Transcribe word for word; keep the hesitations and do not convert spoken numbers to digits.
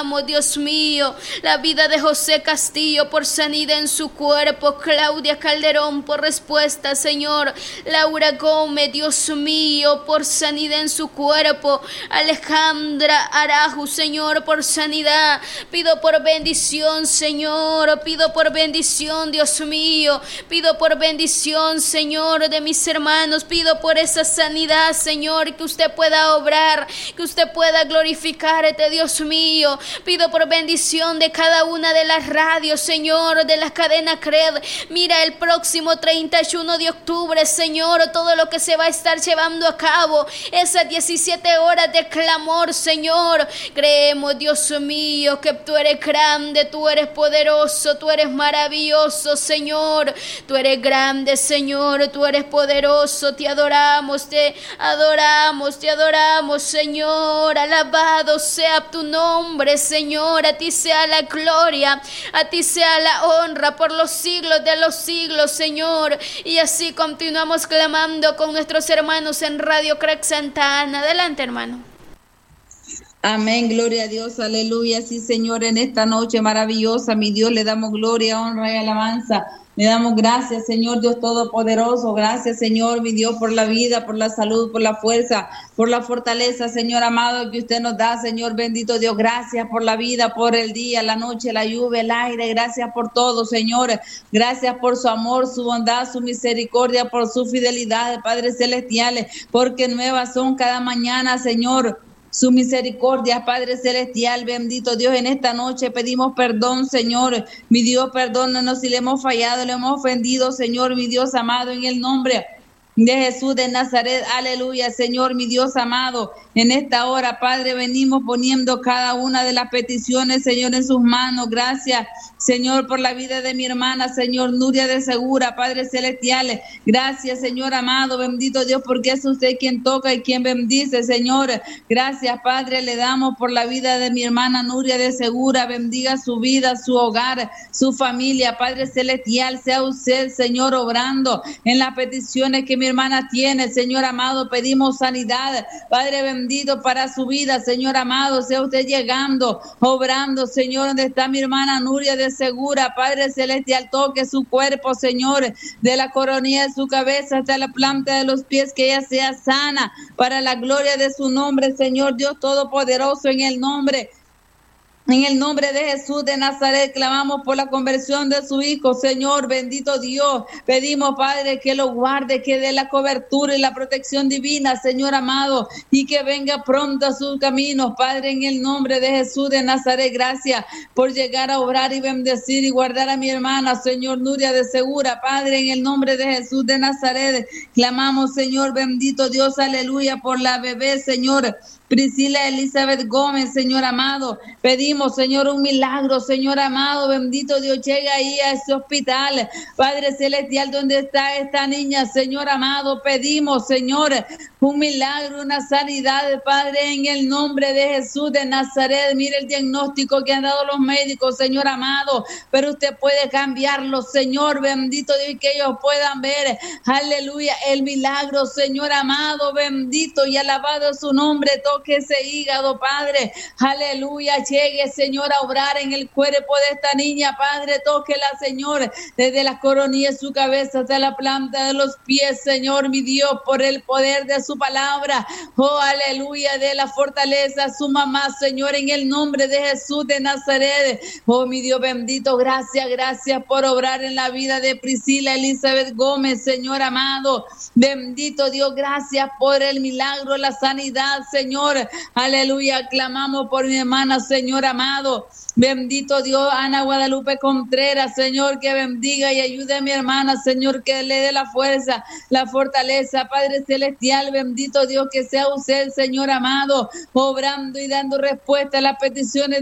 Dios mío, la vida de José Castillo por sanidad en su cuerpo, Claudia Calderón por respuesta, Señor, Laura Gómez, Dios mío, por sanidad en su cuerpo, Alejandra Araju, Señor, por sanidad, pido por bendición, Señor, pido por bendición, Dios mío, pido por bendición, Señor, de mis hermanos, pido por esa sanidad, Señor, que usted pueda obrar, que usted pueda glorificarte, Dios mío. Pido por bendición de cada una de las radios, Señor, de la cadena C R E D. Mira el próximo treinta y uno de octubre, Señor, todo lo que se va a estar llevando a cabo, esas diecisiete horas de clamor, Señor. Creemos, Dios mío, que tú eres grande, tú eres poderoso, tú eres maravilloso, Señor. Tú eres grande, Señor, tú eres poderoso. Te adoramos, te adoramos, te adoramos, Señor. Alabado sea tu nombre, Señor, a ti sea la gloria, a ti sea la honra por los siglos de los siglos, Señor. Y así continuamos clamando con nuestros hermanos en Radio Crack Santa Ana. Adelante, hermano. Amén, gloria a Dios, aleluya. Sí, Señor, en esta noche maravillosa, mi Dios, le damos gloria, honra y alabanza. Le damos gracias, Señor Dios Todopoderoso. Gracias, Señor, mi Dios, por la vida, por la salud, por la fuerza, por la fortaleza, Señor amado, que usted nos da, Señor bendito Dios. Gracias por la vida, por el día, la noche, la lluvia, el aire. Gracias por todo, Señor. Gracias por su amor, su bondad, su misericordia, por su fidelidad, Padre Celestial, porque nuevas son cada mañana, Señor. Su misericordia, Padre Celestial, bendito Dios, en esta noche pedimos perdón, Señor, mi Dios, perdónanos si le hemos fallado, le hemos ofendido, Señor, mi Dios amado, en el nombre de Jesús de Nazaret, aleluya, Señor, mi Dios amado, en esta hora, Padre, venimos poniendo cada una de las peticiones, Señor, en sus manos. Gracias, Señor, por la vida de mi hermana, Señor, Nuria de Segura, Padre Celestial. Gracias, Señor amado, bendito Dios, porque es usted quien toca y quien bendice, Señor. Gracias, Padre, le damos por la vida de mi hermana Nuria de Segura. Bendiga su vida, su hogar, su familia, Padre Celestial. Sea usted, Señor, obrando en las peticiones que mi hermana tiene, Señor amado. Pedimos sanidad, Padre bendito, para su vida, Señor amado. Sea usted llegando, obrando, Señor, donde está mi hermana Nuria de Segura, Padre Celestial. Toque su cuerpo, Señor, de la coronilla de su cabeza hasta la planta de los pies, que ella sea sana para la gloria de su nombre, Señor Dios Todopoderoso. En el nombre En el nombre de Jesús de Nazaret, clamamos por la conversión de su hijo, Señor, bendito Dios. Pedimos, Padre, que lo guarde, que dé la cobertura y la protección divina, Señor amado, y que venga pronto a sus caminos, Padre, en el nombre de Jesús de Nazaret. Gracias por llegar a obrar y bendecir y guardar a mi hermana, Señor, Nuria de Segura, Padre, en el nombre de Jesús de Nazaret. Clamamos, Señor, bendito Dios, aleluya, por la bebé, Señor, Priscila Elizabeth Gómez, Señor amado. Pedimos, Señor, un milagro, Señor amado, bendito Dios, llega ahí a ese hospital, Padre Celestial, donde está esta niña, Señor amado. Pedimos, Señor, un milagro, una sanidad, Padre, en el nombre de Jesús de Nazaret. Mire el diagnóstico que han dado los médicos, Señor amado, pero usted puede cambiarlo, Señor, bendito Dios, y que ellos puedan ver, aleluya, el milagro, Señor amado, bendito y alabado su nombre. Toque ese hígado, Padre, aleluya, llegue, Señor, a obrar en el cuerpo de esta niña, Padre. Tóquela, Señor, desde la coronilla de su cabeza hasta la planta de los pies, Señor, mi Dios, por el poder de su palabra, oh, aleluya, de la fortaleza, su mamá, Señor, en el nombre de Jesús de Nazaret, oh, mi Dios bendito. Gracias, gracias por obrar en la vida de Priscila Elizabeth Gómez, Señor amado, bendito Dios. Gracias por el milagro, la sanidad, Señor, aleluya. Clamamos por mi hermana, Señor amado, bendito Dios, Ana Guadalupe Contreras, Señor, que bendiga y ayude a mi hermana, Señor, que le dé la fuerza, la fortaleza, Padre Celestial, bendito Dios, que sea usted, Señor amado, obrando y dando respuesta a las peticiones